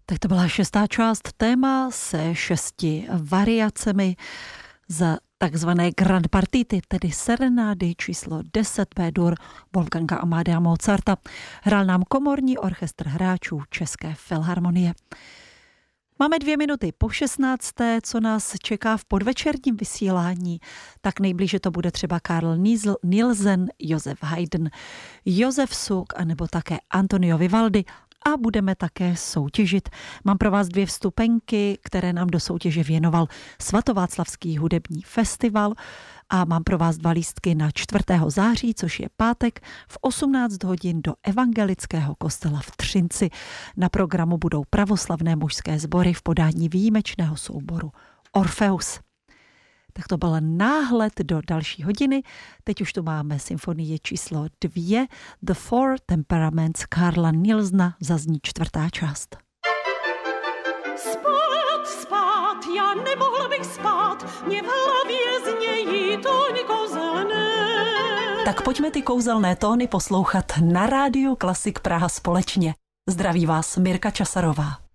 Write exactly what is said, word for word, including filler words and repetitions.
Tak to byla šestá část téma se šesti variacemi z takzvané Grand Partity, tedy serenády číslo deset B-dur Wolfganga Amadea Mozarta. Hrál nám komorní orchestr hráčů České filharmonie. Máme dvě minuty po šestnácté, co nás čeká v podvečerním vysílání, tak nejblíže to bude třeba Carl Nielsen, Josef Haydn, Josef Suk a nebo také Antonio Vivaldi. A budeme také soutěžit. Mám pro vás dvě vstupenky, které nám do soutěže věnoval Svatováclavský hudební festival a mám pro vás dva lístky na čtvrtého září, což je pátek v osmnáct hodin do evangelického kostela v Třinci. Na programu budou pravoslavné mužské sbory v podání výjimečného souboru Orfeus. Tak to byl náhled do další hodiny. Teď už tu máme symfonii číslo dvě, The Four Temperaments Carla Nielsena, zazní čtvrtá část. Spát, spát, já nemohla bych spát, mě v hlavě znějí tóny kouzelné. Tak pojďme ty kouzelné tóny poslouchat na rádiu Klasik Praha společně. Zdraví vás Mirka Časarová.